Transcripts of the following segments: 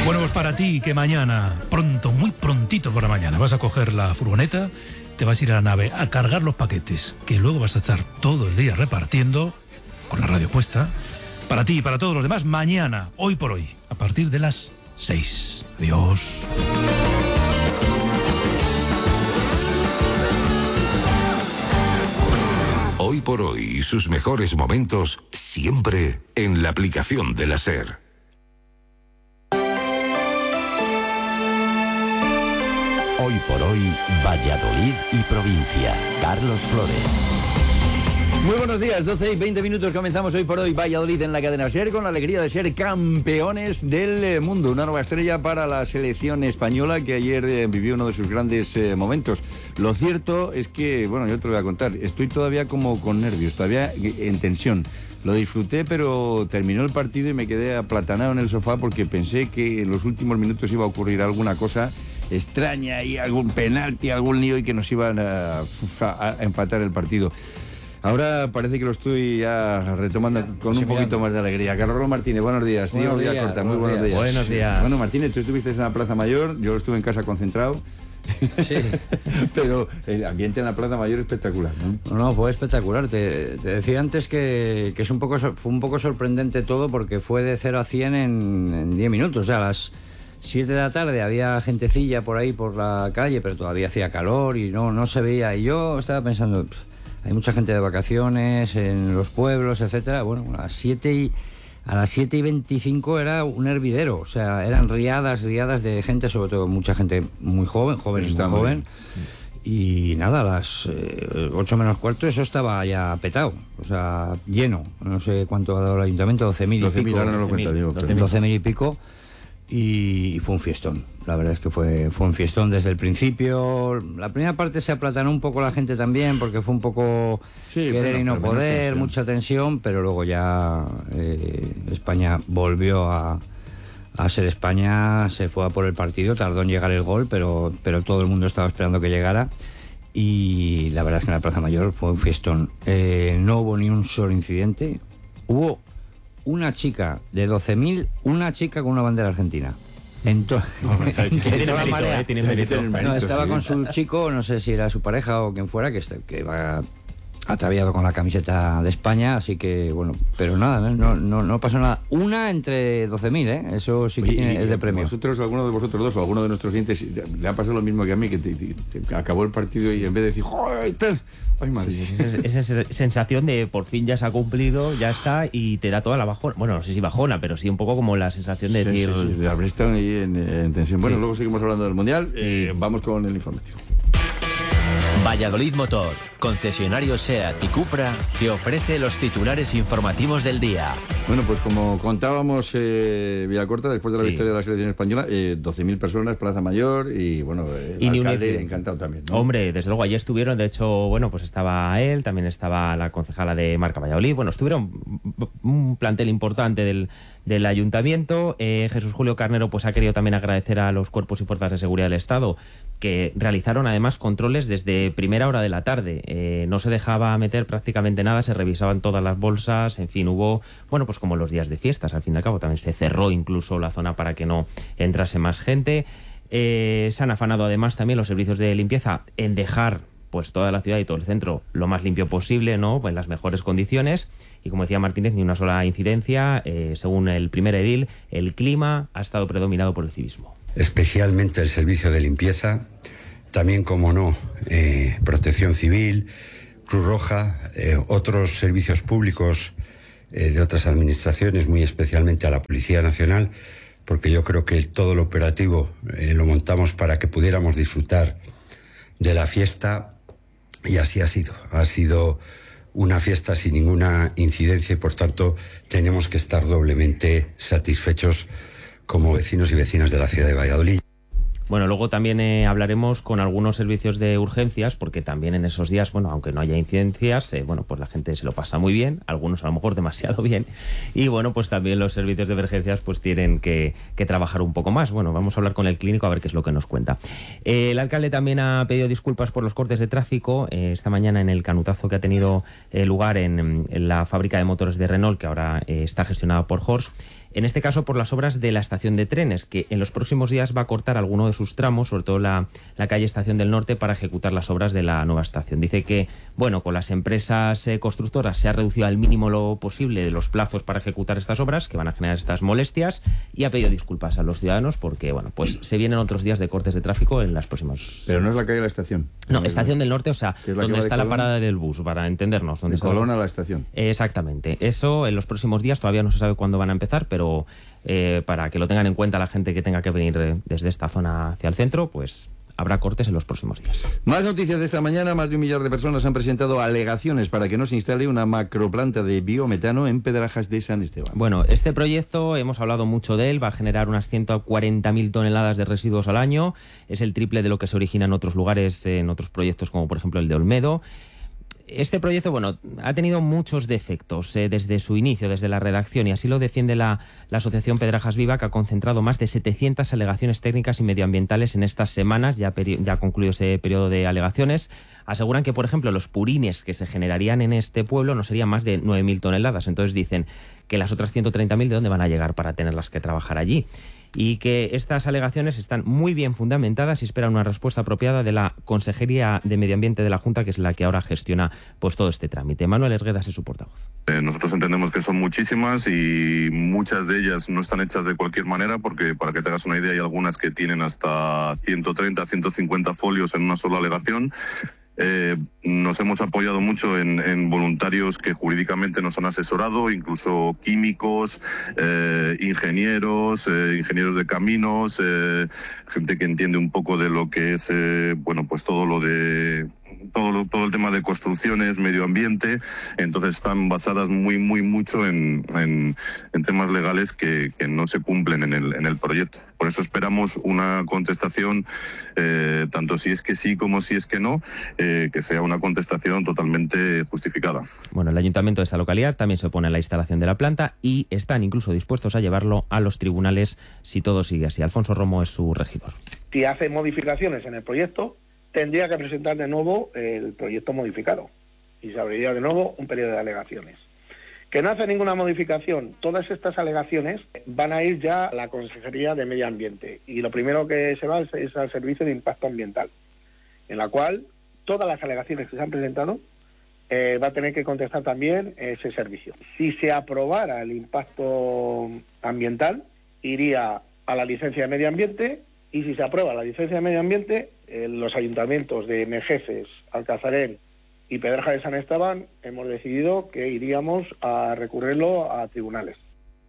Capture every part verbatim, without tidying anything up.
Bueno, pues para ti que mañana, pronto, muy prontito por la mañana, vas a coger la furgoneta, te vas a ir a la nave a cargar los paquetes, que luego vas a estar todo el día repartiendo, con la radio puesta, para ti y para todos los demás, mañana, hoy por hoy, a partir de las seis. Adiós. Hoy por hoy y sus mejores momentos siempre en la aplicación de la SER. Hoy por hoy, Valladolid y provincia. Carlos Flores. Muy buenos días, doce y veinte minutos, comenzamos Hoy por Hoy Valladolid en la cadena SER con la alegría de ser campeones del mundo. Una nueva estrella para la selección española que ayer eh, vivió uno de sus grandes eh, momentos. Lo cierto es que, bueno, yo te lo voy a contar, estoy todavía como con nervios, todavía en tensión. Lo disfruté, pero terminó el partido y me quedé aplatanado en el sofá porque pensé que en los últimos minutos iba a ocurrir alguna cosa extraña y algún penalti, algún lío y que nos iban a, a, a empatar el partido. Ahora parece que lo estoy ya retomando con sí, un poquito mirando. más de alegría. Carlos Martínez, buenos días. Buenos días, Corta, muy buenos buenos días. días. Buenos días. Bueno, Martínez, tú estuviste en la Plaza Mayor, yo estuve en casa concentrado. Sí. Pero el ambiente en la Plaza Mayor es espectacular, ¿no? No, no, fue espectacular. Te, te decía antes que, que es un poco, fue un poco sorprendente todo porque fue de cero a cien en diez minutos. O sea, a las siete de la tarde había gentecilla por ahí por la calle, pero todavía hacía calor y no, no se veía. Y yo estaba pensando, hay mucha gente de vacaciones en los pueblos, etcétera. Bueno, a las siete y a las siete y veinticinco era un hervidero, o sea, eran riadas, riadas de gente, sobre todo mucha gente muy joven, joven y muy joven. Y nada, a las eh, ocho menos cuarto eso estaba ya petado, o sea, lleno. No sé cuánto ha dado el ayuntamiento, doce mil y pico. Ahora no lo cuenta, digo, doce mil y pico. Y fue un fiestón, la verdad es que fue, fue un fiestón desde el principio. La primera parte se aplatanó un poco la gente también porque fue un poco sí, querer bueno, y no poder, tensión. mucha tensión, pero luego ya eh, España volvió a, a ser España, se fue a por el partido, tardó en llegar el gol, pero, pero todo el mundo estaba esperando que llegara y la verdad es que en la Plaza Mayor fue un fiestón. Eh, no hubo ni un solo incidente, hubo una chica de doce mil, una chica con una bandera argentina. Entonces, no, estaba con su chico, no sé si era su pareja o quien fuera, que, que iba ataviado con la camiseta de España, así que bueno, pero nada, no, no, no pasó nada. Una entre doce mil, ¿eh? Eso sí que Oye, tiene, es de premio. ¿Vosotros, alguno de vosotros dos o alguno de nuestros clientes le ha pasado lo mismo que a mí, que te, te, te acabó el partido y en vez de decir ¡joder! ¡Ay, madre! Sí, esa, esa sensación de por fin ya se ha cumplido, ya está, y te da toda la bajona. Bueno, no sé si bajona, pero sí un poco como la sensación de sí, decir... Sí, sí, habré estado ahí en, en tensión. Bueno, sí. Luego seguimos hablando del Mundial. Sí. Eh, vamos con el informativo. Valladolid Motor, concesionario SEAT y Cupra, que ofrece los titulares informativos del día. Bueno, pues como contábamos, eh, Villacorta, después de la sí. victoria de la selección española, eh, doce mil personas, Plaza Mayor, y bueno, el y alcalde encantado también, ¿no? Hombre, desde luego, allí estuvieron, de hecho, bueno, pues estaba él, también estaba la concejala de Marca Valladolid, bueno, estuvieron un plantel importante del, del ayuntamiento. eh, Jesús Julio Carnero pues ha querido también agradecer a los cuerpos y fuerzas de seguridad del Estado, que realizaron además controles desde primera hora de la tarde. Eh, no se dejaba meter prácticamente nada, se revisaban todas las bolsas, en fin, hubo, bueno, pues como los días de fiestas, al fin y al cabo también se cerró incluso la zona para que no entrase más gente. Eh, se han afanado además también los servicios de limpieza en dejar pues toda la ciudad y todo el centro lo más limpio posible, ¿no? Pues en las mejores condiciones. Y como decía Martínez, ni una sola incidencia. Eh, según el primer edil, el clima ha estado predominado por el civismo. Especialmente el servicio de limpieza, también, como no, eh, Protección Civil, Cruz Roja, eh, otros servicios públicos eh, de otras administraciones, muy especialmente a la Policía Nacional, porque yo creo que todo el operativo eh, lo montamos para que pudiéramos disfrutar de la fiesta, y así ha sido. Ha sido una fiesta sin ninguna incidencia y por tanto tenemos que estar doblemente satisfechos como vecinos y vecinas de la ciudad de Valladolid. Bueno, luego también eh, hablaremos con algunos servicios de urgencias, porque también en esos días, bueno, aunque no haya incidencias, eh, bueno, pues la gente se lo pasa muy bien, algunos a lo mejor demasiado bien, y bueno, pues también los servicios de emergencias pues tienen que, que trabajar un poco más. Bueno, vamos a hablar con el clínico a ver qué es lo que nos cuenta. Eh, el alcalde también ha pedido disculpas por los cortes de tráfico eh, esta mañana en el canutazo que ha tenido eh, lugar en, en la fábrica de motores de Renault, que ahora eh, está gestionada por Horst. En este caso por las obras de la estación de trenes, que en los próximos días va a cortar alguno de sus tramos, sobre todo la, la calle Estación del Norte, para ejecutar las obras de la nueva estación. Dice que, bueno, con las empresas eh, constructoras se ha reducido al mínimo lo posible los plazos para ejecutar estas obras, que van a generar estas molestias, y ha pedido disculpas a los ciudadanos porque, bueno, pues se vienen otros días de cortes de tráfico en las próximas... Pero no es la calle de la estación. No, Estación del Norte, o sea, donde está la Colón, parada del bus, para entendernos. Donde de Colón a la estación. Exactamente. Eso en los próximos días, todavía no se sabe cuándo van a empezar, pero eh, para que lo tengan en cuenta la gente que tenga que venir eh, desde esta zona hacia el centro, pues habrá cortes en los próximos días. Más noticias de esta mañana. Más de un millar de personas han presentado alegaciones para que no se instale una macroplanta de biometano en Pedrajas de San Esteban. Bueno, este proyecto, hemos hablado mucho de él, va a generar unas ciento cuarenta mil toneladas de residuos al año. Es el triple de lo que se origina en otros lugares, en otros proyectos como por ejemplo el de Olmedo. Este proyecto, bueno, ha tenido muchos defectos eh, desde su inicio, desde la redacción, y así lo defiende la, la Asociación Pedrajas Viva, que ha concentrado más de setecientas alegaciones técnicas y medioambientales en estas semanas. Ya, ya ha concluido ese periodo de alegaciones. Aseguran que, por ejemplo, los purines que se generarían en este pueblo no serían más de nueve mil toneladas. Entonces dicen que las otras ciento treinta mil, ¿de dónde van a llegar para tenerlas que trabajar allí? Y que estas alegaciones están muy bien fundamentadas y esperan una respuesta apropiada de la Consejería de Medio Ambiente de la Junta, que es la que ahora gestiona pues todo este trámite. Manuel Erguedas es su portavoz. Eh, nosotros entendemos que son muchísimas y muchas de ellas no están hechas de cualquier manera, porque para que te hagas una idea hay algunas que tienen hasta ciento treinta, ciento cincuenta folios en una sola alegación. Eh, nos hemos apoyado mucho en, en voluntarios que jurídicamente nos han asesorado, incluso químicos, eh, ingenieros, eh, ingenieros de caminos, eh, gente que entiende un poco de lo que es, eh, bueno, pues todo lo de... Todo, lo, todo el tema de construcciones, medio ambiente. Entonces están basadas muy, muy mucho en, en, en temas legales que, que no se cumplen en el, en el proyecto. Por eso esperamos una contestación, eh, tanto si es que sí como si es que no, eh, que sea una contestación totalmente justificada. Bueno, el ayuntamiento de esta localidad también se opone a la instalación de la planta y están incluso dispuestos a llevarlo a los tribunales si todo sigue así. Alfonso Romo es su regidor. Si hace modificaciones en el proyecto, tendría que presentar de nuevo el proyecto modificado y se abriría de nuevo un periodo de alegaciones. Que no hace ninguna modificación, todas estas alegaciones van a ir ya a la Consejería de Medio Ambiente y lo primero que se va es al Servicio de Impacto Ambiental, en la cual todas las alegaciones que se han presentado eh, va a tener que contestar también ese servicio. Si se aprobara el impacto ambiental, iría a la licencia de Medio Ambiente. Y si se aprueba la licencia de medio ambiente, eh, los ayuntamientos de Mejeces, Alcazarén y Pedrajas de San Esteban hemos decidido que iríamos a recurrirlo a tribunales.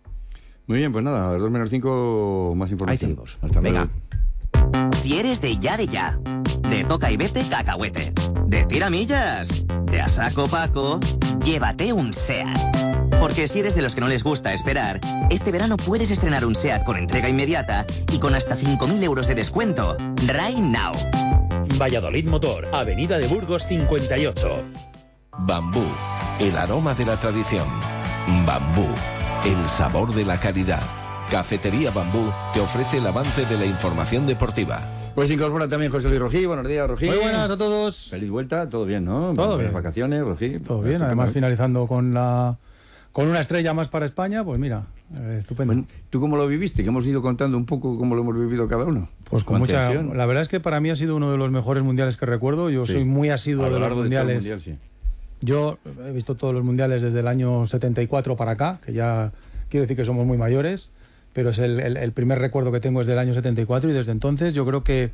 Muy bien, pues nada, a las dos menos cinco más información. Ahí seguimos. Hasta Venga. luego. Si eres de ya de ya, de toca y vete cacahuete, de tiramillas, de a saco paco, llévate un SEAT. Porque si eres de los que no les gusta esperar, este verano puedes estrenar un SEAT con entrega inmediata y con hasta cinco mil euros de descuento. Right now. Valladolid Motor, Avenida de Burgos cincuenta y ocho. Bambú, el aroma de la tradición. Bambú, el sabor de la calidad. Cafetería Bambú te ofrece el avance de la información deportiva. Pues incorpora también José Luis Rojí. Buenos días, Rojí. Muy buenas a todos. Feliz vuelta, todo bien, ¿no? Todo Buenas bien. vacaciones, Rojí. Todo bien, además finalizando con la con una estrella más para España, pues mira, eh, estupendo. Bueno, ¿tú cómo lo viviste? Que hemos ido contando un poco cómo lo hemos vivido cada uno. Pues con mucha... tensión. La verdad es que para mí ha sido uno de los mejores mundiales que recuerdo. Yo Sí. soy muy asiduo A lo de los largo de todo el mundiales. mundial, sí. Yo he visto todos los mundiales desde el año setenta y cuatro para acá, que ya quiero decir que somos muy mayores, pero es el, el, el primer recuerdo que tengo es del año setenta y cuatro y desde entonces yo creo que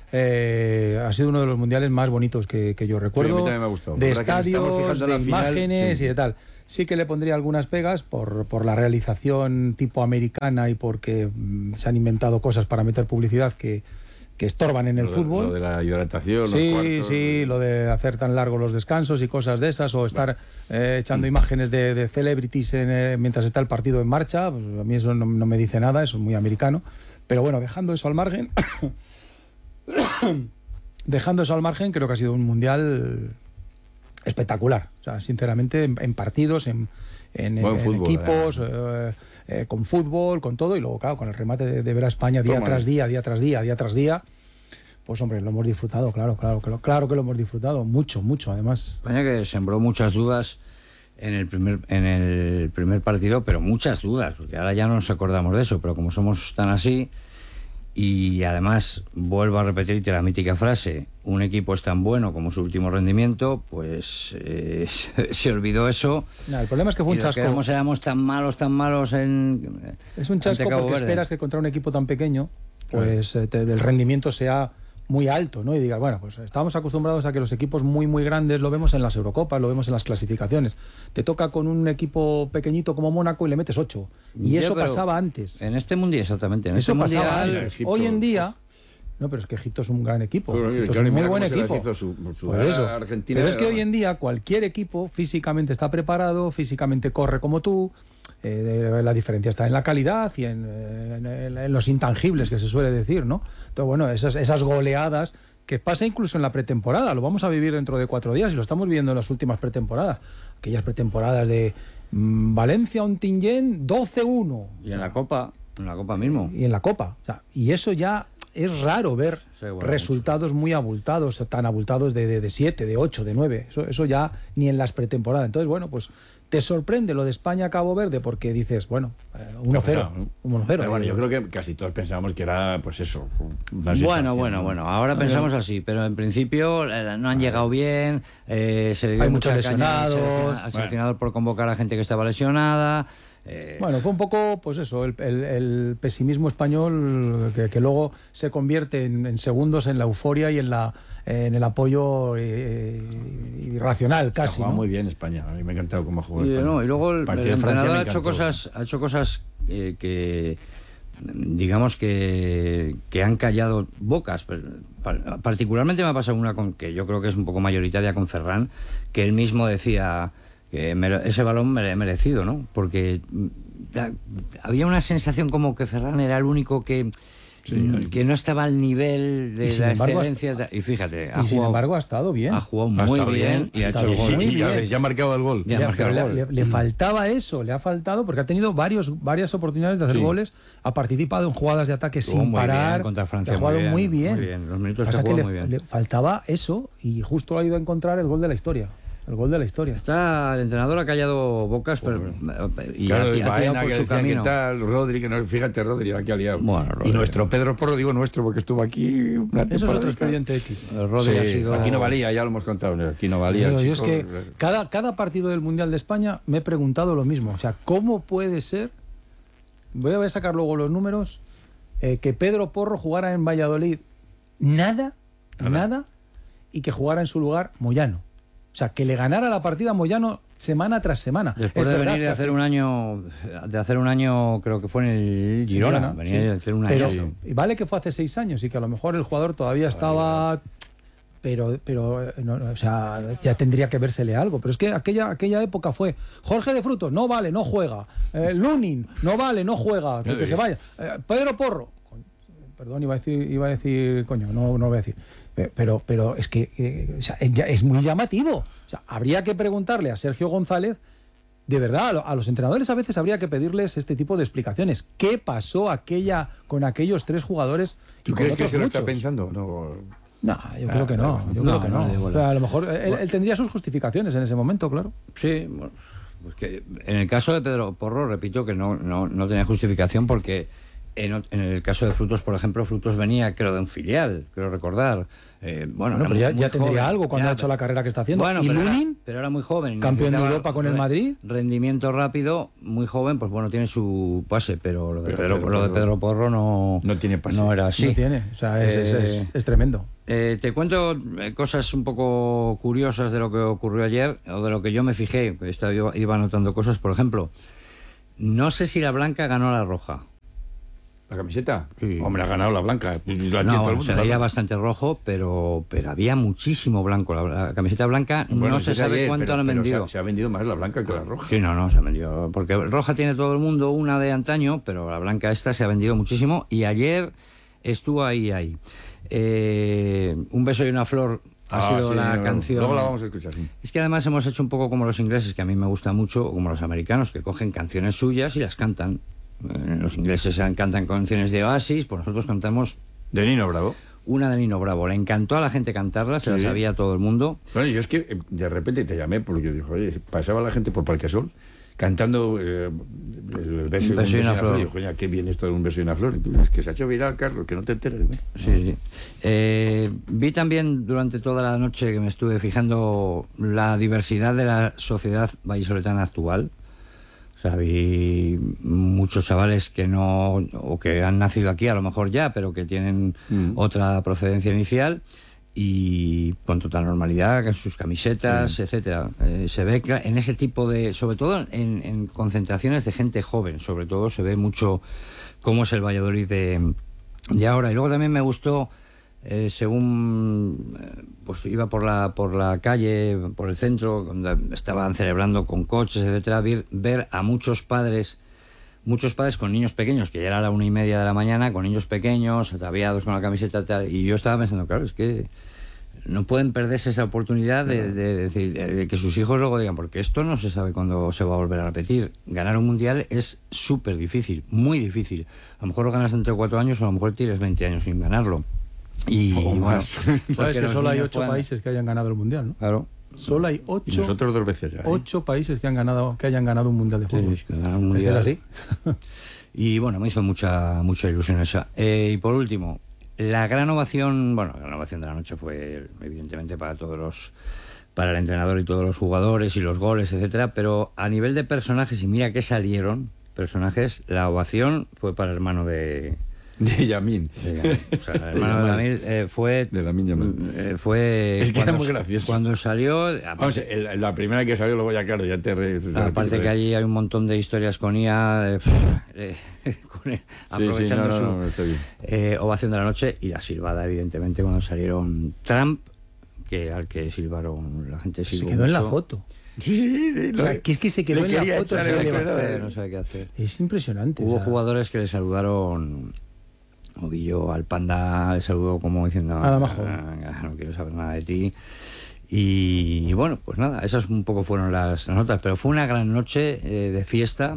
eh, ha sido uno de los mundiales más bonitos que, que yo recuerdo. Sí, a mí también me ha gustado. De La verdad que nos estamos estadios, fijando en de la final, imágenes sí. y de tal. Sí que le pondría algunas pegas por, por la realización tipo americana y porque mm, se han inventado cosas para meter publicidad que, que estorban en el Lo de- fútbol. Lo de la hidratación, los Sí, cuartos, sí, lo de hacer tan largos los descansos y cosas de esas, o estar eh, echando imágenes de, de celebrities en, eh, mientras está el partido en marcha, pues a mí eso no, no me dice nada, eso es muy americano. Pero bueno, dejando eso al margen, dejando eso al margen, creo que ha sido un mundial espectacular. O sea, sinceramente, en, en partidos, en, en, Buen en fútbol, equipos, eh, eh, con fútbol, con todo, y luego, claro, con el remate de, de ver a España día Toma. tras día, día tras día, día tras día. Pues hombre, lo hemos disfrutado, claro, claro, claro, claro que lo hemos disfrutado, mucho, mucho, además. España que sembró muchas dudas en el primer en el primer partido, pero muchas dudas, porque ahora ya no nos acordamos de eso, pero como somos tan así, y además vuelvo a repetirte la mítica frase, un equipo es tan bueno como su último rendimiento, pues eh, se olvidó eso. No, el problema es que fue un chasco. Éramos, éramos tan malos, tan malos en... Es un chasco porque Verde. Esperas que contra un equipo tan pequeño, pues eh, te, el rendimiento sea muy alto, ¿no? Y digas, bueno, pues estamos acostumbrados a que los equipos muy, muy grandes lo vemos en las Eurocopas, lo vemos en las clasificaciones. Te toca con un equipo pequeñito como Mónaco y le metes ocho. Y ya, eso pasaba antes. En este mundial, exactamente. En eso este pasaba mundial, antes. Hoy en día... No, pero es que Egipto es un gran equipo. Pero, Egipto claro, es un muy buen equipo. Su, su Por eso. Argentina pero es que hoy en día cualquier equipo físicamente está preparado, físicamente corre como tú. Eh, la diferencia está en la calidad y en, en, en, en los intangibles, que se suele decir, ¿no? Entonces, bueno, esas, esas goleadas que pasa incluso en la pretemporada, lo vamos a vivir dentro de cuatro días y lo estamos viviendo en las últimas pretemporadas. Aquellas pretemporadas de mmm, Valencia, Ontinyent, doce uno. Y en la Copa, en la Copa mismo. Y en la Copa. O sea, y eso ya es raro ver sí, bueno, resultados muy abultados, tan abultados de siete, de ocho, de nueve. Eso, eso ya ni en las pretemporadas. Entonces, bueno, pues te sorprende lo de España-Cabo Verde porque dices, bueno, uno cero. uno cero. Bueno, yo creo que casi todos pensábamos que era, pues eso. Bueno, bueno, bueno. Ahora pensamos así, pero en principio eh, no han llegado bien. Eh, se Hay muchos lesionados. Al seleccionador por convocar a gente que estaba lesionada. Eh... Bueno, fue un poco, pues eso, el, el, el pesimismo español que, que luego se convierte en, en segundos en la euforia y en la en el apoyo eh, irracional casi. Ha jugado ¿no? muy bien España, a mí me ha encantado cómo ha jugado y, España. No, y luego el, el entrenador ha hecho cosas, ha hecho cosas eh, que digamos que, que han callado bocas. Particularmente me ha pasado una con, que yo creo que es un poco mayoritaria con Ferran, que él mismo decía que ese balón merecido, ¿no? Porque había una sensación como que Ferran era el único que, sí, que no estaba al nivel de la excelencia. Hasta, y fíjate, ha y sin jugado, embargo ha estado bien. Ha jugado muy ha bien, bien y ha hecho gol. Muy ya, bien. ya ha marcado el gol. Ya ya marcado el le, gol. Le, le faltaba eso, le ha faltado porque ha tenido varios, varias oportunidades de hacer sí. goles, ha participado en jugadas de ataque Estuvo sin parar, bien, contra Francia, ha jugado muy bien. Muy bien. Muy bien. Los minutos Pasa que, que le, muy bien. le faltaba eso y justo ha ido a encontrar el gol de la historia. El gol de la historia. Está, el entrenador ha callado bocas, pero y claro, ha, ha tirado por su camino. Que tal, Rodri, que no, fíjate, Rodri, aquí ha liado. Bueno, y nuestro Pedro Porro, digo nuestro, porque estuvo aquí una Eso es otro expediente X. Rodri sí, ha sido... Aquí no valía, ya lo hemos contado, aquí no valía. Yo, yo es que cada, cada partido del Mundial de España me he preguntado lo mismo. O sea, ¿cómo puede ser? Voy a sacar luego los números. Eh, que Pedro Porro jugara en Valladolid nada, nada, nada, y que jugara en su lugar Moyano. O sea, que le ganara la partida a Moyano semana tras semana. Después es de venir de hacer un año, de hacer un año, creo que fue en el Girona. Girona venía sí. de hacer un pero, año. Y vale que fue hace seis años y que a lo mejor el jugador todavía estaba... Pero, pero no, o sea, ya tendría que vérsele algo. Pero es que aquella, aquella época fue Jorge de Frutos, no vale, no juega. Eh, Lunin, no vale, no juega. Que, que se vaya. Eh, Pedro Porro. Perdón, iba a decir, iba a decir, coño, no, no lo voy a decir. Pero, pero es que eh, o sea, es muy llamativo. O sea, habría que preguntarle a Sergio González, de verdad, a los entrenadores a veces habría que pedirles este tipo de explicaciones. ¿Qué pasó aquella con aquellos tres jugadores? ¿Tú y crees con que se lo muchos? está pensando? No, no yo ah, creo que no. Yo no, creo que no. no. O sea, a lo mejor él, él tendría sus justificaciones en ese momento, claro. Sí, bueno, pues que en el caso de Pedro Porro, repito que no, no, no tenía justificación porque en, en el caso de Frutos, por ejemplo, Frutos venía, creo, de un filial, creo recordar. Eh, bueno, bueno pero ya, ya tendría joven, algo cuando ya, ha hecho la carrera que está haciendo. Bueno, ¿Y pero Lunin? Era, pero era muy joven. Campeón de Europa con el Madrid. Rendimiento rápido, muy joven, pues bueno, tiene su pase, pero lo de, pero, Pedro, Pedro, lo de Pedro Porro no, no tiene pase. No era así. No tiene, o sea, es, eh, es, es, es tremendo. Eh, te cuento cosas un poco curiosas de lo que ocurrió ayer, o de lo que yo me fijé, estaba, iba anotando cosas, por ejemplo, no sé si la blanca ganó la roja. ¿La camiseta? Sí. Hombre, ha ganado la blanca. La no, bueno, se veía bastante rojo, pero pero había muchísimo blanco. La, la camiseta blanca bueno, no se sabe ayer, cuánto pero, han pero vendido. Se ha, se ha vendido más la blanca que la roja. Sí, no, no, se ha vendido. Porque roja tiene todo el mundo, una de antaño, pero la blanca esta se ha vendido muchísimo. Y ayer estuvo ahí, ahí. Eh, un beso y una flor ha ah, sido sí, la no, canción. Luego la vamos a escuchar, sí. Es que además hemos hecho un poco como los ingleses, que a mí me gusta mucho, o como los americanos, que cogen canciones suyas y las cantan. Los ingleses cantan canciones de Oasis, pues nosotros cantamos de Nino Bravo. una de Nino Bravo. Le encantó a la gente cantarla, se Sí. la sabía todo el mundo. Bueno, yo es que eh, de repente te llamé porque yo dije, oye, pasaba la gente por Parquesol cantando eh, el, el beso, Un beso y una flor. Y yo, coño, qué bien esto de un beso y una flor. Es que se ha hecho viral, Carlos, que no te enteres. ¿No? Sí, sí. Eh, vi también durante toda la noche que me estuve fijando la diversidad de la sociedad vallisoletana actual. O sea, vi muchos chavales que no, o que han nacido aquí a lo mejor ya, pero que tienen mm. otra procedencia inicial y con total normalidad, con sus camisetas, sí. etcétera. Eh, se ve que en ese tipo de, sobre todo en, en concentraciones de gente joven, sobre todo se ve mucho cómo es el Valladolid de, de ahora. Y luego también me gustó, eh, según eh, pues iba por la por la calle, por el centro, donde estaban celebrando con coches, etcétera, ver, ver a muchos padres, muchos padres con niños pequeños, que ya era la una y media de la mañana, con niños pequeños, ataviados con la camiseta tal, y yo estaba pensando, claro, es que no pueden perderse esa oportunidad de, de, de, de, de que sus hijos luego digan, porque esto no se sabe cuándo se va a volver a repetir. Ganar un mundial es súper difícil, muy difícil. A lo mejor lo ganas dentro de cuatro años, o a lo mejor tienes veinte años sin ganarlo. Y, o y más. Bueno, sabes que solo hay ocho puedan... países que hayan ganado el mundial, ¿no? Claro. Solo hay ocho. Y nosotros dos veces ya. ¿eh? Ocho países que han ganado, que hayan ganado un mundial de fútbol. Sí, que un mundial. ¿Es así? Y bueno, me hizo mucha mucha ilusión esa. Eh, y por último, la gran ovación, bueno, la gran ovación de la noche fue evidentemente para todos los, para el entrenador y todos los jugadores y los goles, etcétera. Pero a nivel de personajes, y mira que salieron personajes, la ovación fue para el hermano de De Yamín. De, o sea, el hermano de Yamín eh, fue... De Lamine Yamal. Eh, fue... Es que era muy gracioso. Cuando salió... Aparte, Vamos, el, la primera que salió, luego ya claro, ya te... Re, te aparte repito, que allí hay un montón de historias con I A, eh, eh, con él, aprovechando sí, sí, no, no, su no, no, está bien. Eh, ovación de la noche, y la silbada, evidentemente, cuando salieron Trump, que al que silbaron, la gente silbó Se quedó mucho. en la foto. Sí, sí, sí. O sea, que es que se quedó en la foto. No sabe qué hacer, no sabe qué hacer. Es impresionante. Hubo o sea... jugadores que le saludaron... Ovillo al Panda le saludó como diciendo nada más ah, no quiero saber nada de ti. Y, y bueno, pues nada, esas un poco fueron las, las notas, pero fue una gran noche eh, de fiesta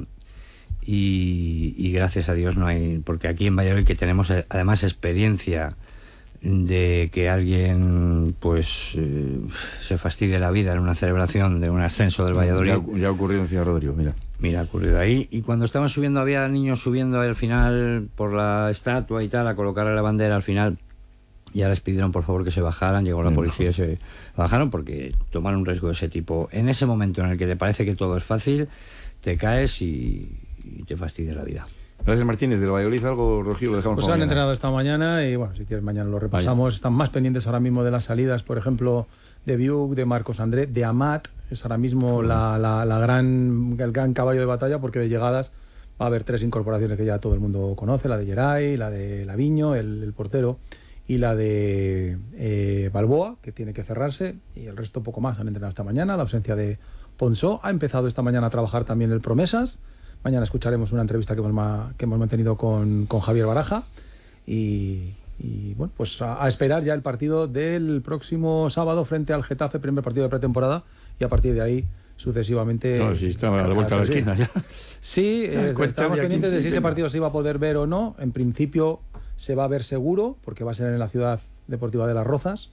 y, y gracias a Dios no hay, porque aquí en Valladolid, que tenemos eh, además experiencia de que alguien pues eh, se fastidie la vida en una celebración de un ascenso del Valladolid. Ya, ya ocurrió en Ciudad Rodrigo, mira. Mira, ha ocurrido ahí. Y cuando estaban subiendo, había niños subiendo al final por la estatua y tal, a colocarle la bandera al final. Ya les pidieron por favor que se bajaran, llegó la Bien, policía y se bajaron porque tomar un riesgo de ese tipo. En ese momento en el que te parece que todo es fácil, te caes y, y te fastidia la vida. Gracias, Martínez. Del Valladolid, algo, Rocío, lo dejamos. Pues para han mañana. entrenado esta mañana y bueno, si quieres mañana lo repasamos. Vaya. Están más pendientes ahora mismo de las salidas, por ejemplo, de Biuk, de Marcos André, de Amat. Es ahora mismo la, la, la gran, el gran caballo de batalla, porque de llegadas va a haber tres incorporaciones que ya todo el mundo conoce: la de Geray, la de Laviño, el, el portero, y la de eh, Balboa, que tiene que cerrarse, y el resto poco más. Han entrenado esta mañana. La ausencia de Ponsó. Ha empezado esta mañana a trabajar también el Promesas. Mañana escucharemos una entrevista que hemos, ma, que hemos mantenido con, con Javier Baraja. Y, y bueno, pues a, a esperar ya el partido del próximo sábado frente al Getafe, primer partido de pretemporada, y a partir de ahí sucesivamente... No, sí, estaba a la vuelta de la esquina ya. Sí, eh, estábamos pendientes de si ese partido se iba a poder ver o no. En principio se va a ver seguro, porque va a ser en la Ciudad Deportiva de Las Rozas,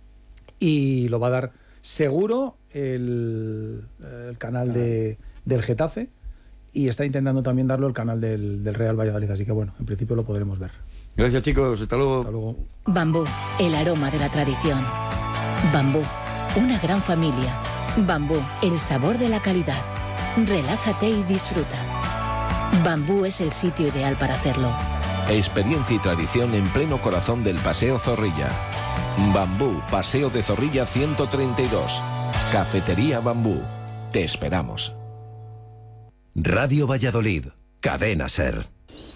y lo va a dar seguro el, el canal de, del Getafe, y está intentando también darlo el canal del, del Real Valladolid, así que bueno, en principio lo podremos ver. Gracias, chicos, hasta luego. Hasta luego. Bambú, el aroma de la tradición. Bambú, una gran familia. Bambú, el sabor de la calidad. Relájate y disfruta. Bambú es el sitio ideal para hacerlo. Experiencia y tradición en pleno corazón del Paseo Zorrilla. Bambú, Paseo de Zorrilla ciento treinta y dos. Cafetería Bambú. Te esperamos. Radio Valladolid, Cadena SER.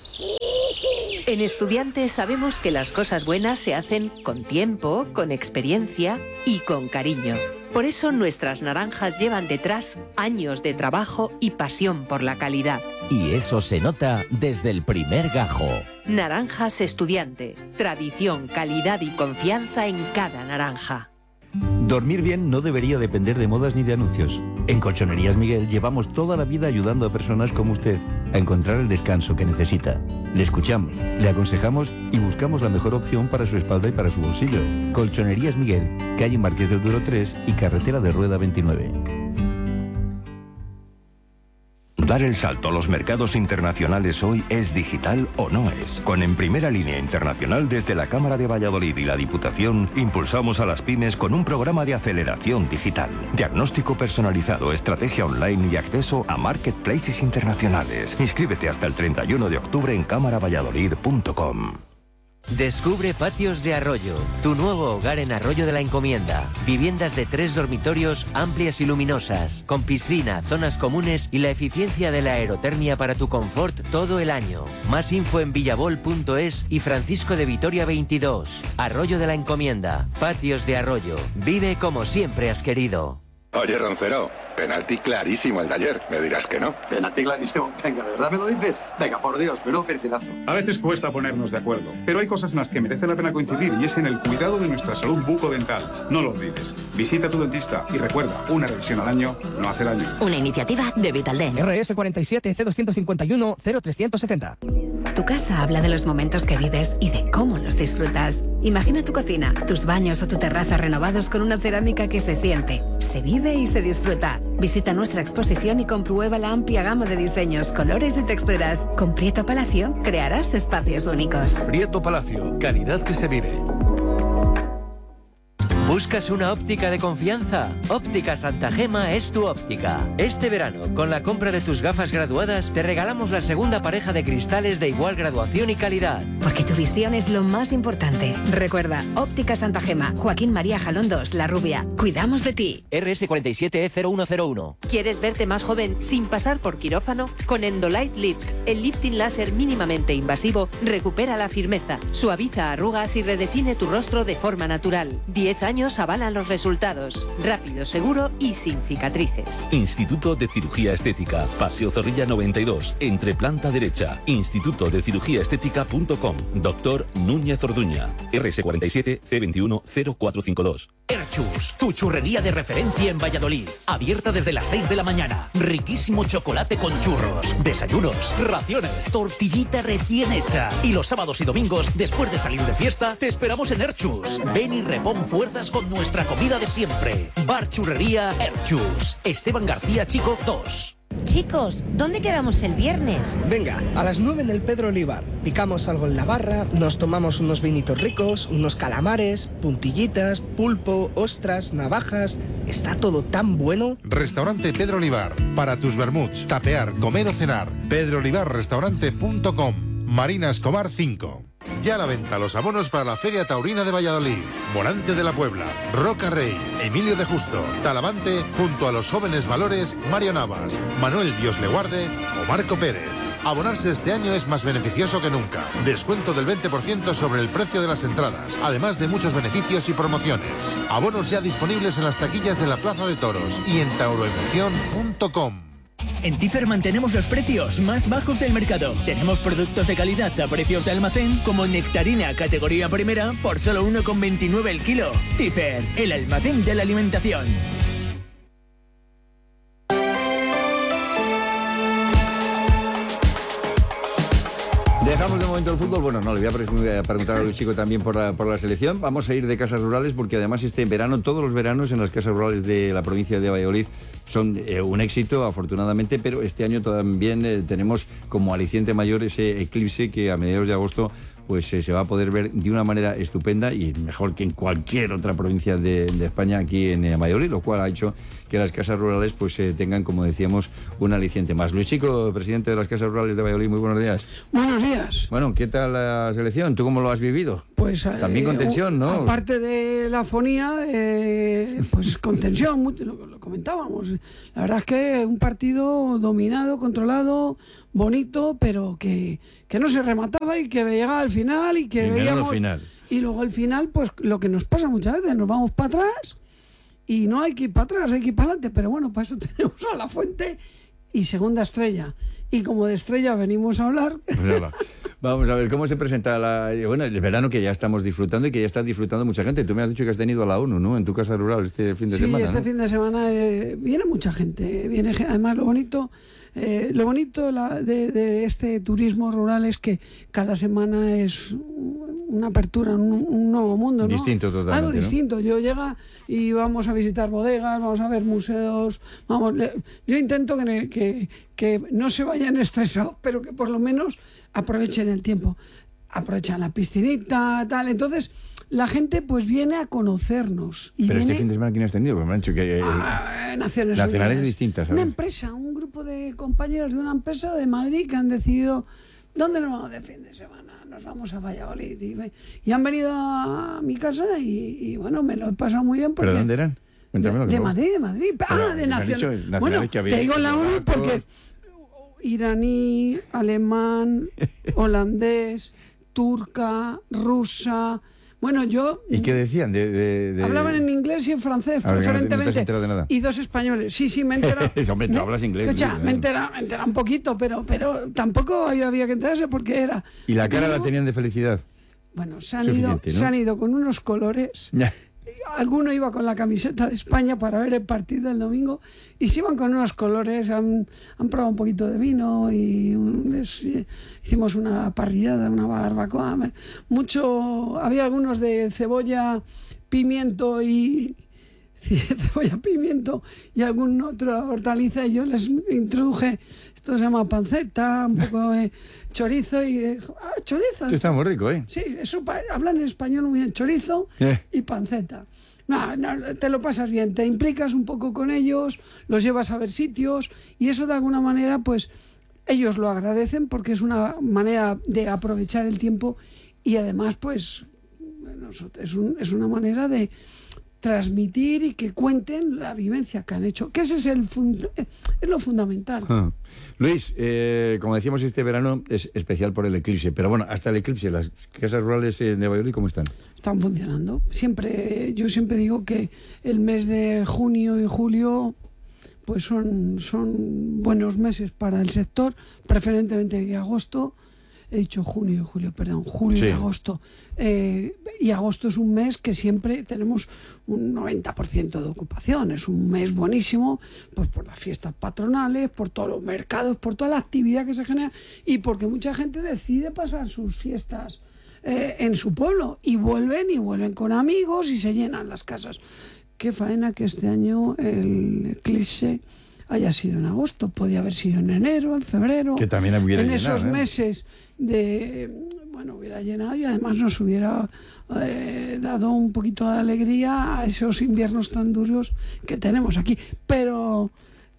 En Estudiantes sabemos que las cosas buenas se hacen con tiempo, con experiencia y con cariño. Por eso nuestras naranjas llevan detrás años de trabajo y pasión por la calidad. Y eso se nota desde el primer gajo. Naranjas Estudiante. Tradición, calidad y confianza en cada naranja. Dormir bien no debería depender de modas ni de anuncios. En Colchonerías Miguel llevamos toda la vida ayudando a personas como usted a encontrar el descanso que necesita. Le escuchamos, le aconsejamos y buscamos la mejor opción para su espalda y para su bolsillo. Colchonerías Miguel, calle Marqués del Duero tres y carretera de Rueda veintinueve. Dar el salto a los mercados internacionales hoy es digital o no es. Con En Primera Línea Internacional desde la Cámara de Valladolid y la Diputación impulsamos a las pymes con un programa de aceleración digital. Diagnóstico personalizado, estrategia online y acceso a marketplaces internacionales. Inscríbete hasta el treinta y uno de octubre en cámara valladolid punto com. Descubre Patios de Arroyo, tu nuevo hogar en Arroyo de la Encomienda. Viviendas de tres dormitorios amplias y luminosas, con piscina, zonas comunes y la eficiencia de la aerotermia para tu confort todo el año. Más info en villabol punto es y Francisco de Vitoria veintidós. Arroyo de la Encomienda, Patios de Arroyo. Vive como siempre has querido. Oye, Roncero, penalti clarísimo el de ayer. Me dirás que no. Penalti clarísimo. Venga, ¿de verdad me lo dices? Venga, por Dios, pero percinazo. A veces cuesta ponernos de acuerdo, pero hay cosas en las que merece la pena coincidir y es en el cuidado de nuestra salud bucodental. No lo olvides. Visita a tu dentista y recuerda, una revisión al año no hace daño. Una iniciativa de Vitaldent. R S cuarenta y siete C doscientos cincuenta y uno cero trescientos setenta. Tu casa habla de los momentos que vives y de cómo los disfrutas. Imagina tu cocina, tus baños o tu terraza renovados con una cerámica que se siente, se vive y se disfruta. Visita nuestra exposición y comprueba la amplia gama de diseños, colores y texturas. Con Prieto Palacio crearás espacios únicos. Prieto Palacio, calidad que se vive. ¿Buscas una óptica de confianza? Óptica Santa Gema es tu óptica. Este verano, con la compra de tus gafas graduadas, te regalamos la segunda pareja de cristales de igual graduación y calidad. Porque tu visión es lo más importante. Recuerda, Óptica Santa Gema, Joaquín María Jalón dos, La Rubia. Cuidamos de ti. R S cuarenta y siete E cero uno cero uno. ¿Quieres verte más joven sin pasar por quirófano? Con Endolight Lift, el lifting láser mínimamente invasivo recupera la firmeza, suaviza arrugas y redefine tu rostro de forma natural. diez años avalan los resultados. Rápido, seguro y sin cicatrices. Instituto de Cirugía Estética, Paseo Zorrilla noventa y dos, entre planta derecha. Instituto de Cirugía Estética punto com. Doctor Núñez Orduña. R S cuarenta y siete C veintiuno cero cuatro cinco dos. Erchus, tu churrería de referencia en Valladolid. Abierta desde las seis de la mañana. Riquísimo chocolate con churros, desayunos, raciones, tortillita recién hecha. Y los sábados y domingos, después de salir de fiesta, te esperamos en Erchus. Ven y repon fuerzas con nuestra comida de siempre. Bar Churrería Erchus. Esteban García Chico dos. Chicos, ¿dónde quedamos el viernes? Venga, a las nueve en el Pedro Olivar. Picamos algo en la barra, nos tomamos unos vinitos ricos, unos calamares, puntillitas, pulpo, ostras, navajas. Está todo tan bueno. Restaurante Pedro Olivar. Para tus vermuts, tapear, comer o cenar. pedro olivar restaurante punto com. Marina Escobar cinco. Ya a la venta los abonos para la Feria Taurina de Valladolid, Volante de la Puebla, Roca Rey, Emilio de Justo, Talavante, junto a los jóvenes valores Mario Navas, Manuel Dios le guarde o Marco Pérez. Abonarse este año es más beneficioso que nunca. Descuento del veinte por ciento sobre el precio de las entradas, además de muchos beneficios y promociones. Abonos ya disponibles en las taquillas de la Plaza de Toros y en tauroemoción punto com. En Tifer mantenemos los precios más bajos del mercado. Tenemos productos de calidad a precios de almacén como nectarina categoría primera por solo uno con veintinueve el kilo. Tifer, el almacén de la alimentación. Dejamos de momento el fútbol. Bueno, no, le voy a, pre voy a preguntar a Luis Chico también por la, por la selección. Vamos a ir de casas rurales porque además este verano, todos los veranos en las casas rurales de la provincia de Valladolid son eh, un éxito, afortunadamente, pero este año también eh, tenemos como aliciente mayor ese eclipse que a mediados de agosto pues eh, se va a poder ver de una manera estupenda y mejor que en cualquier otra provincia de, de España aquí en eh, Valladolid, lo cual ha hecho que las casas rurales pues eh, tengan, como decíamos, un aliciente más. Luis Chico, presidente de las casas rurales de Valladolid, muy buenos días. Buenos días. Bueno, ¿qué tal la selección? ¿Tú cómo lo has vivido? Pues también con tensión, ¿no? Aparte de la afonía, eh, pues con tensión, mucho, lo, lo comentábamos. La verdad es que un partido dominado, controlado, bonito, pero que, que no se remataba y que llegaba al final y que y veíamos... Final. Y luego al final, pues lo que nos pasa muchas veces, nos vamos para atrás y no hay que ir para atrás, hay que ir para adelante, pero bueno, para eso tenemos a La Fuente y Segunda Estrella. y como de estrella venimos a hablar. Pues va. Vamos a ver, ¿cómo se presenta la, bueno, el verano que ya estamos disfrutando y que ya está disfrutando mucha gente? Tú me has dicho que has tenido a la ONU, ¿no? En tu casa rural este fin de sí, semana. Sí, este ¿no? fin de semana eh, viene mucha gente. Viene, además, lo bonito, eh, lo bonito la, de, de este turismo rural es que cada semana es una apertura, un, un nuevo mundo, ¿no? Distinto totalmente, Algo ¿no? distinto. Yo llega y vamos a visitar bodegas, vamos a ver museos, vamos. Yo intento que, que, que no se vayan estresados, pero que por lo menos aprovechen el tiempo, aprovechan la piscinita, tal. Entonces, la gente pues viene a conocernos. Y Pero viene... este fin de semana, ¿quién has tenido? Pues me han dicho que... Eh, ah, Naciones nacionales Unidas. distintas, Una ¿sabes? empresa, un grupo de compañeros de una empresa de Madrid que han decidido, ¿dónde nos vamos de fin de semana? Nos vamos a Valladolid. Y, y han venido a mi casa y, y bueno, me lo he pasado muy bien. Porque... ¿Pero dónde eran? De, de Madrid, de Madrid. Ah, de Naciones. Bueno, te digo la ONU porque... iraní, alemán, holandés, turca, rusa. Bueno, yo... ¿Y qué decían? De, de, de... Hablaban en inglés y en francés, ver, preferentemente. No te has enterado de nada. Y dos españoles. Sí, sí, me he enterado. Hombre, tú hablas inglés. Escucha, ¿no? me he enterado, me he enterado un poquito, pero, pero tampoco había que enterarse porque era... ¿Y la cara Digo, la tenían de felicidad? Bueno, se han, ido, ¿no? se han ido con unos colores... Alguno iba con la camiseta de España para ver el partido el domingo y se iban con unos colores, han, han probado un poquito de vino y un, es, hicimos una parrillada, una barbacoa, mucho, había algunos de cebolla, pimiento y cebolla, pimiento y algún otro hortaliza y yo les introduje, esto se llama panceta, un poco de chorizo y de, ah, chorizo. Esto está muy rico, ¿eh? Sí, eso hablan en español muy bien, chorizo eh. y panceta. No, no, te lo pasas bien, te implicas un poco con ellos, los llevas a ver sitios y eso de alguna manera, pues ellos lo agradecen porque es una manera de aprovechar el tiempo y además, pues, bueno, es, un, es una manera de transmitir y que cuenten la vivencia que han hecho, que ese es el fund- es lo fundamental. Ah. Luis, eh, como decíamos, este verano es especial por el eclipse, pero bueno, hasta el eclipse, las casas rurales de Valladolid, ¿cómo están? Están funcionando. Siempre, yo siempre digo que el mes de junio y julio pues son, son buenos meses para el sector, preferentemente y agosto. He dicho junio y julio, perdón, julio sí. y agosto. Eh, y agosto es un mes que siempre tenemos un noventa por ciento de ocupación. Es un mes buenísimo, pues por las fiestas patronales, por todos los mercados, por toda la actividad que se genera y porque mucha gente decide pasar sus fiestas eh, en su pueblo y vuelven y vuelven con amigos y se llenan las casas. Qué faena que este año el eclipse haya sido en agosto, podía haber sido en enero, en febrero, que también hubiera en llenado, esos ¿eh? meses de, bueno, hubiera llenado y además nos hubiera eh, dado un poquito de alegría a esos inviernos tan duros que tenemos aquí, pero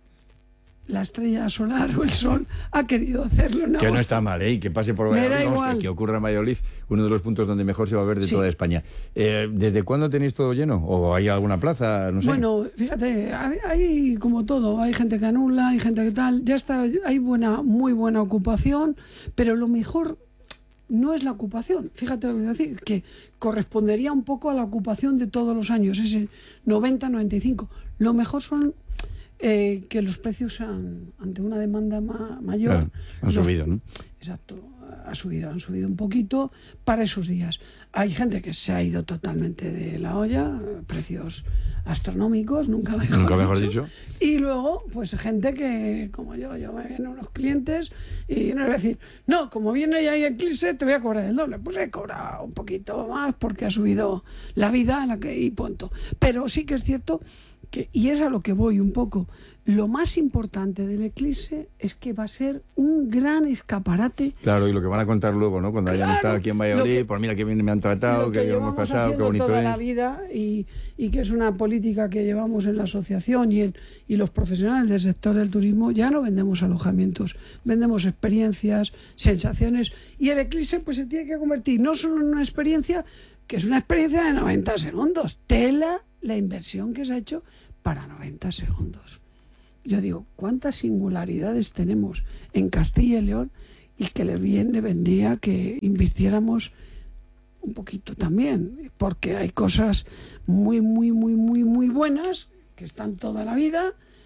la estrella solar o el sol ha querido hacerlo en Que agosto. no está mal, ¿eh? Y que pase por Me Valladolid, da vamos, igual. que ocurra en Valladolid, uno de los puntos donde mejor se va a ver de Sí. toda España. Eh, ¿Desde cuándo tenéis todo lleno? ¿O hay alguna plaza? No sé. Bueno, fíjate, hay, hay como todo, hay gente que anula, hay gente que tal, ya está, hay buena, muy buena ocupación, pero lo mejor no es la ocupación, fíjate lo que voy a decir, que correspondería un poco a la ocupación de todos los años, ese noventa, noventa y cinco. Lo mejor son eh, que los precios sean, ante una demanda ma- mayor... Claro, han los- subido, ¿no? Exacto, ha subido, han subido un poquito para esos días. Hay gente que se ha ido totalmente de la olla, eh, precios astronómicos, nunca mejor, Nunca mejor dicho. Y luego, pues gente que, como yo, yo me vienen unos clientes y no es decir, no, como viene ya ahí eclipse, te voy a cobrar el doble. Pues he cobrado un poquito más porque ha subido la vida la que, y punto. Pero sí que es cierto que, y es a lo que voy un poco, lo más importante del eclipse es que va a ser un gran escaparate. Claro, y lo que van a contar luego, ¿no? Cuando hayan Claro, estado aquí en lo Valladolid, que- pues mira qué bien me han tratado, Lo qué que bien hemos llevamos pasado, qué haciendo bonito toda es. la vida y, y que es una política que llevamos en la asociación y, en, y los profesionales del sector del turismo, ya no vendemos alojamientos, vendemos experiencias, sensaciones y el eclipse pues se tiene que convertir no solo en una experiencia, que es una experiencia de noventa segundos, tela la inversión que se ha hecho para noventa segundos. Yo digo, ¿cuántas singularidades tenemos en Castilla y León? Y que le bien le vendría que invirtiéramos un poquito también, porque hay cosas muy, muy, muy, muy, muy buenas que están toda la vida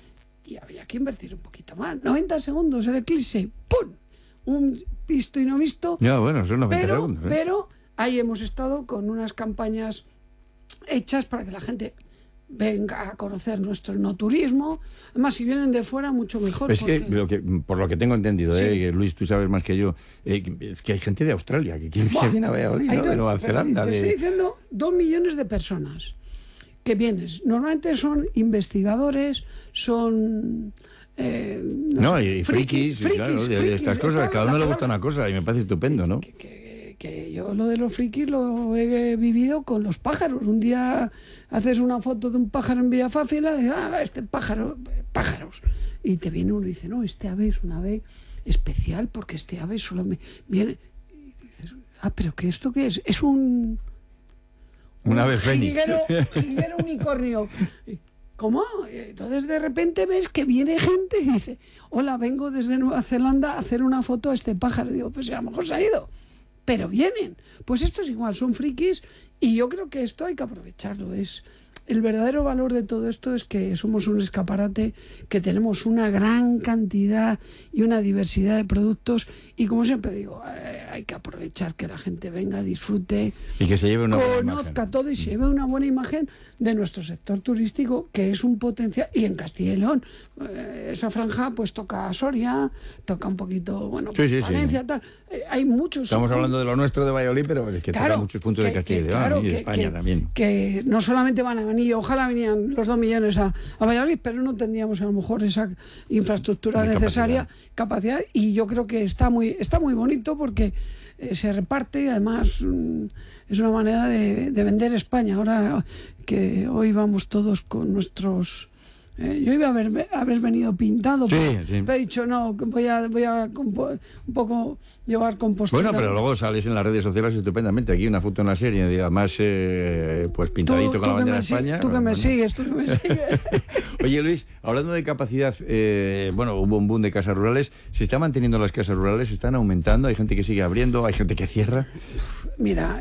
y habría que invertir un poquito más. noventa segundos el eclipse, ¡pum! Un visto y no visto. Ya, bueno, son noventa pero, segundos. ¿eh? Pero ahí hemos estado con unas campañas hechas para que la gente venga a conocer nuestro no turismo. Además, si vienen de fuera, mucho mejor. Es porque... que, lo que, por lo que tengo entendido, Sí. eh, que Luis, tú sabes más que yo, eh, que, es que hay gente de Australia que, que Buah, viene a Valladolid, hay ¿no? dos- De Nueva Zelanda. Te de... estoy diciendo dos millones de personas que vienen. Normalmente son investigadores, son... Eh, no No, sé, y frikis, frikis, frikis, claro, de, de frikis, estas esta cosas. es Cada la uno le palabra. gusta una cosa y me parece estupendo, ¿no? Que yo lo de los frikis lo he vivido con los pájaros. Un día haces una foto de un pájaro en Villafácila y dices, ah, este pájaro, pájaros. Y te viene uno y dice, no, este ave es un ave especial porque este ave solo me viene... Y dices, ah, pero ¿qué esto qué es? Es un... Un ave fénix. jilguero, jilguero unicornio. ¿Cómo? Entonces de repente ves que viene gente y dice, hola, vengo desde Nueva Zelanda a hacer una foto a este pájaro. Y digo, pues a lo mejor se ha ido. Pero vienen. Pues esto es igual, son frikis y yo creo que esto hay que aprovecharlo. Es el verdadero valor de todo esto es que somos un escaparate, que tenemos una gran cantidad y una diversidad de productos y como siempre digo, eh, hay que aprovechar que la gente venga, disfrute, Y que se lleve una buena conozca imagen. todo y se lleve una buena imagen de nuestro sector turístico, que es un potencial. Y en Castilla y León, eh, esa franja pues toca a Soria, toca un poquito, bueno, Sí, sí, sí. Valencia, tal. Eh, hay muchos. Estamos hablando de lo nuestro de Valladolid, pero es que Claro, toca muchos puntos que- de Castilla y que- León claro, y de que- España que- también. que no solamente van a venir, ojalá venían los dos millones a, a Valladolid, pero no tendríamos a lo mejor esa infraestructura De necesaria, capacidad. y yo creo que está muy, está muy bonito porque eh, se reparte y además mm, es una manera de, de vender España. Ahora que hoy vamos todos con nuestros... Eh, yo iba a haber, haber venido pintado, Sí, pero, sí. pero he dicho no, que voy a, voy a compo- un poco llevar compostura. Bueno, pero luego sales en las redes sociales estupendamente. Aquí una foto en la serie, y además eh, pues pintadito Tú- con la tú que bandera me de si- España. Tú que me Bueno. sigues, tú que me sigues. Oye, Luis, hablando de capacidad, eh, bueno, hubo un boom de casas rurales. ¿Se están manteniendo las casas rurales? ¿Se están aumentando? ¿Hay gente que sigue abriendo? ¿Hay gente que cierra? Mira,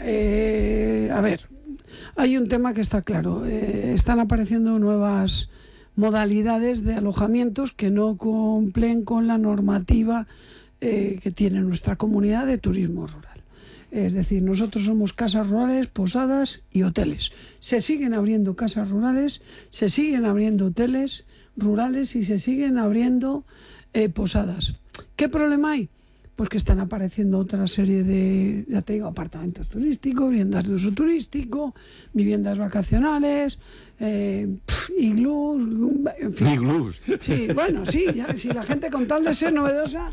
eh, a ver, hay un tema que está claro. Eh, están apareciendo nuevas modalidades de alojamientos que no cumplen con la normativa eh, que tiene nuestra comunidad de turismo rural. Es decir, nosotros somos casas rurales, posadas y hoteles. Se siguen abriendo casas rurales, se siguen abriendo hoteles rurales y se siguen abriendo eh, posadas. ¿Qué problema hay? Pues que están apareciendo otra serie de, ya te digo, apartamentos turísticos, viviendas de uso turístico, viviendas vacacionales, eh, pf, iglús, en fin. Iglús. Sí, bueno, sí, ya, si la gente con tal de ser novedosa,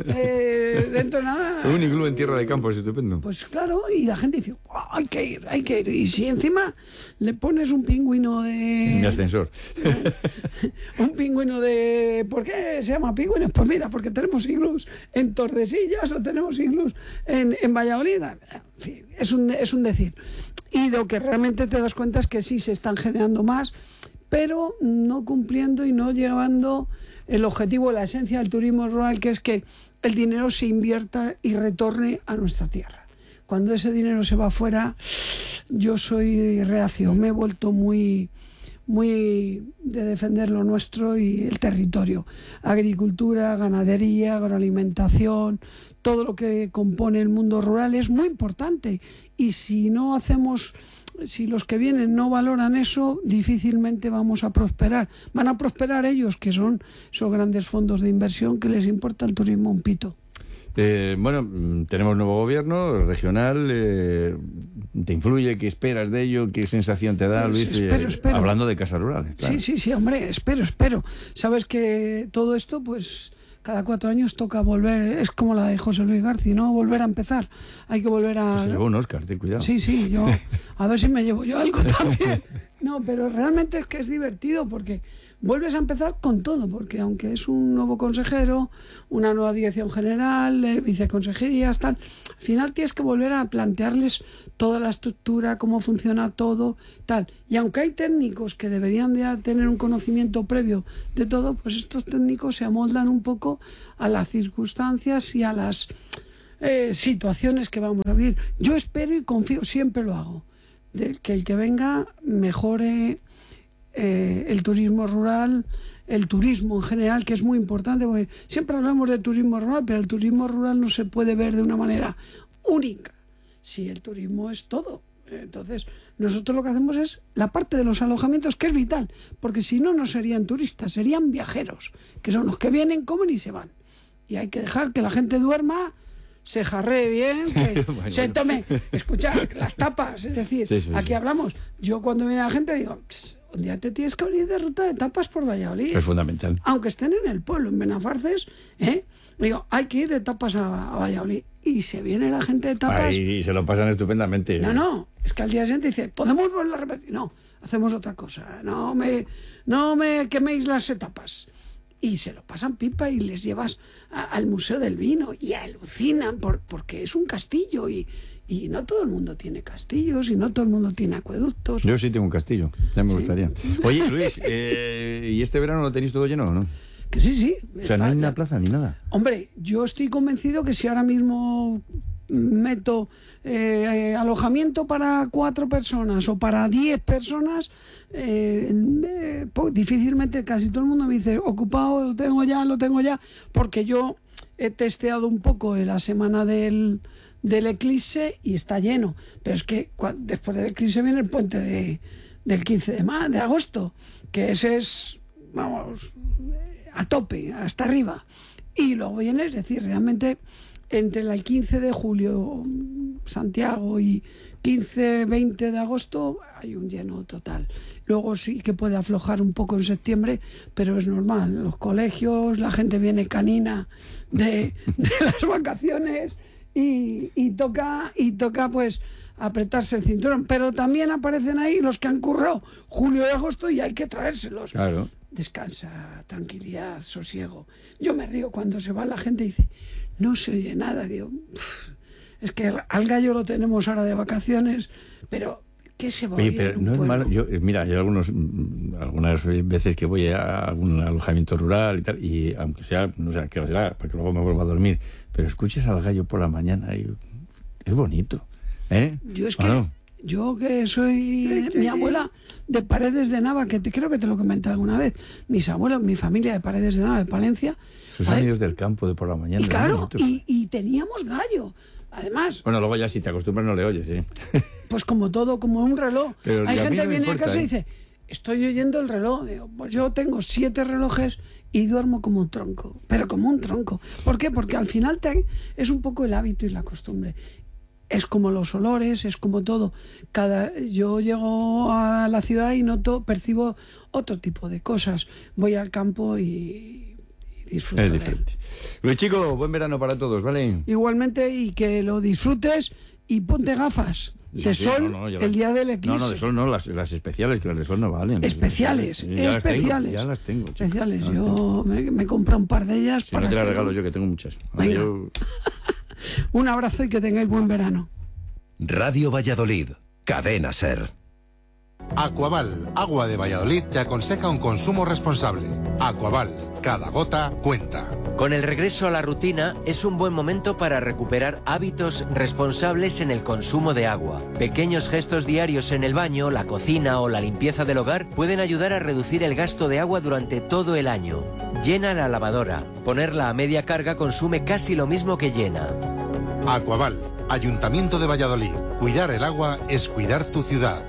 eh, dentro de nada... Un iglú en tierra de campo es estupendo. Pues claro, y la gente dice, "Oh, hay que ir, hay que ir". Y si encima le pones un pingüino de... Mi ascensor. un pingüino de... ¿Por qué se llama pingüino? Pues mira, porque tenemos iglús en Tordesillas o tenemos iglús en, en Valladolid. En fin, es un, es un decir. Y lo que realmente te das cuenta es que sí se están generando más, pero no cumpliendo y no llevando el objetivo, la esencia del turismo rural, que es que el dinero se invierta y retorne a nuestra tierra. Cuando ese dinero se va afuera, yo soy reacio, me he vuelto muy... muy de defender lo nuestro y el territorio. Agricultura, ganadería, agroalimentación, todo lo que compone el mundo rural es muy importante. Y si no hacemos, si los que vienen no valoran eso, difícilmente vamos a prosperar. Van a prosperar ellos, que son esos grandes fondos de inversión que les importa el turismo un pito. Eh, bueno, mm, tenemos nuevo gobierno regional. Eh, ¿Te influye? ¿Qué esperas de ello? ¿Qué sensación te da, Pues Luis? espero, Eh, espero. Hablando de casas rurales. Claro. Sí, sí, sí, hombre, espero, espero. Sabes que todo esto, pues cada cuatro años toca volver, es como la de José Luis García, ¿no? Volver a empezar. Hay que volver a... Se llevó un Oscar, ten cuidado. Sí, sí, yo, a ver si me llevo yo algo también. No, pero realmente es que es divertido porque vuelves a empezar con todo, porque aunque es un nuevo consejero, una nueva dirección general, eh, viceconsejerías, tal, al final tienes que volver a plantearles toda la estructura, cómo funciona todo, tal. Y aunque hay técnicos que deberían de tener un conocimiento previo de todo, pues estos técnicos se amoldan un poco a las circunstancias y a las eh, situaciones que vamos a vivir. Yo espero y confío, siempre lo hago, de que el que venga mejore eh, el turismo rural el turismo en general, que es muy importante, porque siempre hablamos de turismo rural, pero el turismo rural no se puede ver de una manera única. Si el turismo es todo. Entonces, nosotros lo que hacemos es la parte de los alojamientos, que es vital, porque si no, no serían turistas, serían viajeros, que son los que vienen, comen y se van. Y hay que dejar que la gente duerma, se jarree bien, que bueno, se tome, escucha, las tapas, es decir, sí, sí, aquí sí. hablamos. Yo cuando viene la gente digo, un día te tienes que venir de ruta de tapas por Valladolid. Es fundamental. Aunque estén en el pueblo, en Benafarces, ¿eh? Digo, hay que ir de tapas a, a Valladolid. Y se viene la gente de tapas. Ahí, y se lo pasan estupendamente. No, no, es que al día siguiente dice, ¿podemos volver a repetir? No, hacemos otra cosa. No me, no me queméis las etapas. Y se lo pasan pipa y les llevas a, al Museo del Vino y alucinan por, porque es un castillo y, y no todo el mundo tiene castillos y no todo el mundo tiene acueductos. Yo sí tengo un castillo, ya me sí. gustaría. Oye, Luis, eh, ¿y este verano lo tenéis todo lleno o no? Que sí, sí. O sea, no hay una plaza ni nada. Hombre, yo estoy convencido que si ahora mismo meto eh, alojamiento para cuatro personas o para diez personas, eh, eh, pues, difícilmente casi todo el mundo me dice, ocupado, lo tengo ya, lo tengo ya, porque yo he testeado un poco en la semana del, del eclipse y está lleno. Pero es que cuando, después del eclipse viene el puente de, del quince de, ma, de agosto, que ese es, vamos, a tope, hasta arriba. Y luego viene, es decir, realmente entre el quince de julio, Santiago, y quince, veinte de agosto hay un lleno total. Luego sí que puede aflojar un poco en septiembre, pero es normal. Los colegios, la gente viene canina de, de las vacaciones y, y toca y toca pues apretarse el cinturón. Pero también aparecen ahí los que han currado julio y agosto y hay que traérselos. Claro. Descansa, tranquilidad, sosiego. Yo me río cuando se va la gente y dice, no se oye nada. Digo, es que al gallo lo tenemos ahora de vacaciones, pero ¿qué se va a oír? Oye, pero en un no es pueblo? malo. Yo, mira, hay algunos, algunas veces que voy a algún alojamiento rural y tal, y aunque sea, no sé qué será, porque luego me vuelvo a dormir, pero escuches al gallo por la mañana y es bonito, ¿eh? Yo es que... No? Yo que soy mi abuela de Paredes de Nava, que te, creo que te lo comenté alguna vez, mis abuelos, mi familia de Paredes de Nava, de Palencia. Sus amigos del campo de por la mañana. Y claro, y, y teníamos gallo, además. Bueno, luego ya si te acostumbras no le oyes, ¿eh? Pues como todo, como un reloj. Pero hay gente no que viene importa, a casa ¿eh? y dice, estoy oyendo el reloj. Digo, pues yo tengo siete relojes y duermo como un tronco, pero como un tronco. ¿Por qué? Porque al final te, es un poco el hábito y la costumbre. Es como los olores, es como todo. Cada, yo llego a la ciudad y noto, percibo otro tipo de cosas. Voy al campo y, y disfruto. Es diferente. Luis Chico, buen verano para todos, ¿vale? Igualmente, y que lo disfrutes y ponte gafas de sí, sol no, no, el día del eclipse. No, no, de sol no, las, las especiales, que las de sol no valen. Especiales, sí, ya especiales. Las tengo, ya las tengo. Chico, especiales, ya las yo tengo. me, me compré un par de ellas. Si para no te las que regalo no... yo, que tengo muchas. Venga. Yo... Un abrazo y que tengáis buen verano. Radio Valladolid, Cadena SER. Aquaval, agua de Valladolid, te aconseja un consumo responsable. Aquaval, cada gota cuenta. Con el regreso a la rutina es un buen momento para recuperar hábitos responsables en el consumo de agua. Pequeños gestos diarios en el baño, la cocina o la limpieza del hogar pueden ayudar a reducir el gasto de agua durante todo el año. Llena la lavadora. Ponerla a media carga consume casi lo mismo que llena. Aquaval, Ayuntamiento de Valladolid. Cuidar el agua es cuidar tu ciudad.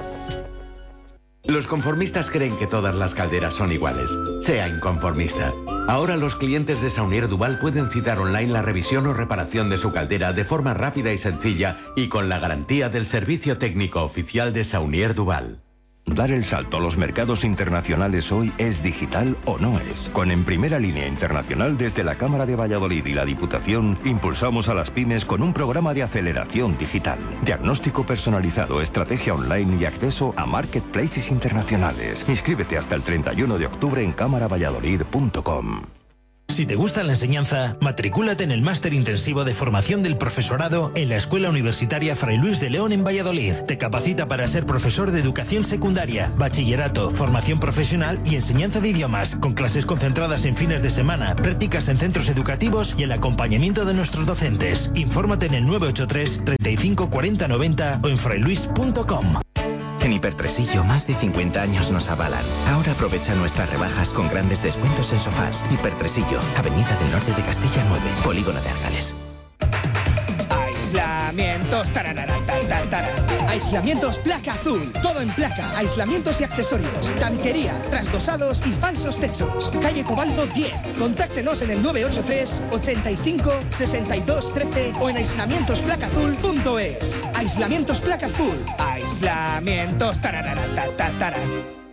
Los conformistas creen que todas las calderas son iguales. Sea inconformista. Ahora los clientes de Saunier Duval pueden citar online la revisión o reparación de su caldera de forma rápida y sencilla y con la garantía del servicio técnico oficial de Saunier Duval. Dar el salto a los mercados internacionales hoy es digital o no es. Con En Primera Línea Internacional desde la Cámara de Valladolid y la Diputación impulsamos a las pymes con un programa de aceleración digital. Diagnóstico personalizado, estrategia online y acceso a marketplaces internacionales. Inscríbete hasta el treinta y uno de octubre en cámara valladolid punto com. Si te gusta la enseñanza, matricúlate en el máster intensivo de formación del profesorado en la Escuela Universitaria Fray Luis de León en Valladolid. Te capacita para ser profesor de educación secundaria, bachillerato, formación profesional y enseñanza de idiomas, con clases concentradas en fines de semana, prácticas en centros educativos y el acompañamiento de nuestros docentes. Infórmate en el nueve ocho tres, treinta y cinco, cuarenta, noventa o en frailuis punto com. En Hipertresillo, más de cincuenta años nos avalan. Ahora aprovecha nuestras rebajas con grandes descuentos en sofás. Hipertresillo, Avenida del Norte de Castilla nueve, Polígono de Argales. Aislamientos, tararara, ta, ta, tara. Aislamientos Placa Azul. Todo en placa, aislamientos y accesorios. Tabiquería, trasdosados y falsos techos. Calle Cobaldo diez. Contáctenos en el nueve ocho tres, ochenta y cinco, sesenta y dos, trece o en aislamientos placa azul punto es. Aislamientos Placa Azul. Aislamientos, tararara, ta, ta, tara.